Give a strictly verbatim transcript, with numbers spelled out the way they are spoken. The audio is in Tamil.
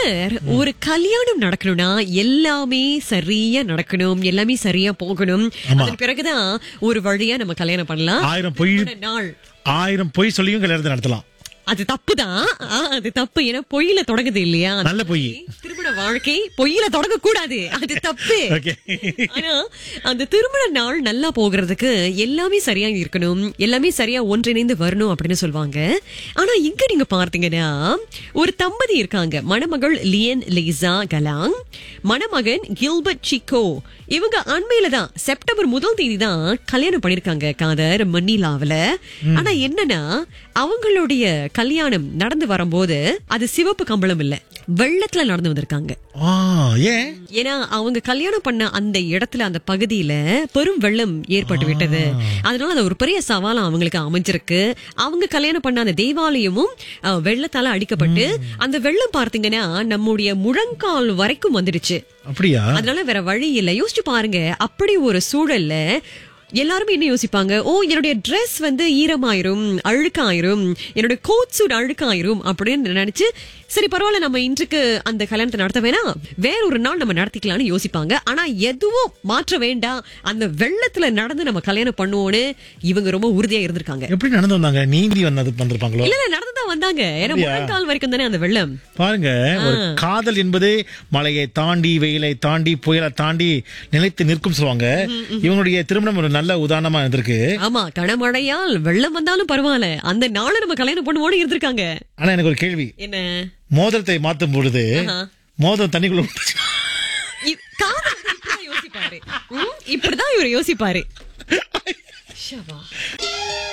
காதர் ஒரு கல்யாணம் நடக்கணும்னா எல்லாமே சரியா நடக்கணும், எல்லாமே சரியா போகணும். அதன் பிறகுதான் ஒரு வழியா நம்ம கல்யாணம் பண்ணலாம். ஆயிரம் பொய் நாள் ஆயிரம் பொய் சொல்லியும் கல்யாணத்தை நடத்தலாம். அது தப்புதான். அது தப்பு. ஏன்னா பொய்யில தொடங்குது இல்லையா? நல்ல பொய். திருமண வாழ்க்கை பொய்யில தொடங்க கூடாது, அது தப்பு. ஆனா அந்த திருமண நாள் நல்லா போகிறதுக்கு எல்லாமே சரியா இருக்கணும், எல்லாமே சரியா ஒன்றிணைந்து வரணும் அப்படின்னு சொல்லுவாங்க. ஆனா இங்க நீங்க பார்த்தீங்கன்னா ஒரு தம்பதி இருக்காங்க, மணமகள் லியன் லேசா கலாங், மணமகன் கில்பர்ட் சிக்கோ. இவங்க அண்மையில தான் செப்டம்பர் முதல் தேதி தான் கல்யாணம் பண்ணிருக்காங்க காதர் மணிலாவில. ஆனா என்னன்னா அவங்களுடைய கல்யாணம் நடந்து வரும்போது அது சிவப்பு கம்பளம் இல்ல, வெள்ளத்துல நடந்து வந்திருக்காங்க. ஏன்னா அவங்க கல்யாணம் பண்ண அந்த இடத்துல அந்த பகுதியில பெரும் வெள்ளம் ஏற்பட்டு விட்டது. அதனால அது ஒரு பெரிய சவாலா அவங்களுக்கு அமைஞ்சிருக்கு. அவங்க கல்யாணம் பண்ண அந்த தேவாலயமும் வெள்ளத்தால அடிக்கப்பட்டு அந்த வெள்ளம் பார்த்தீங்கன்னா நம்முடைய முழங்கால் வரைக்கும் வந்துடுச்சு. அப்படியா? அதனால வேற வழி இல்ல. யோசிச்சு பாருங்க, அப்படி ஒரு சூழல்ல எல்லாருமே என்ன யோசிப்பாங்க, ஓ என்னுடைய ட்ரெஸ் வந்து ஈரமாயிரும், அழுக்காயிரும், என்னுடைய கோட் சூட் அழுக்காயிரும் அப்படின்னு நினைச்சு சரி பரவாயில்ல நம்ம இன்றைக்கு அந்த கல்யாணத்தை நடத்த வேணாம், வேற ஒரு நாள் நம்ம நடத்திக்கலாம்னு யோசிப்பாங்க. ஆனா எதுவும் மாற்ற வேண்டாம், அந்த வெள்ளத்துல நடந்து நம்ம கல்யாணம் பண்ணுவோன்னு இவங்க ரொம்ப உறுதியா இருந்திருக்காங்க. எப்படி நடந்து வந்தாங்க? நீந்தி வந்தது வந்திருப்பாங்களோ? இல்ல நடந்துதான் வந்தாங்க. ஏன்னா முழங்கால் வரைக்கும் தானே அந்த வெள்ளம். பாருங்க, ஒரு காதல் என்பது மலையை தாண்டி வெயிலை தாண்டி புயலை தாண்டி நிலைத்து நிற்கும் சொல்லுவாங்க. இவங்களுடைய திருமணம் ஒரு நல்ல உதாரணமா இருந்திருக்கு. ஆமா, கனமழையால் வெள்ளம் வந்தாலும் பரவாயில்ல, அந்த நாளை நம்ம கல்யாணம் பண்ணுவோன்னு இருந்திருக்காங்க. ஆனா எனக்கு ஒரு கேள்வி, என்ன மோதிரத்தை மாத்தும் பொழுது மோதிரம் தண்ணிக்குள்ள யோசிப்பாரு, இப்படிதான் இவர் யோசிப்பாரு.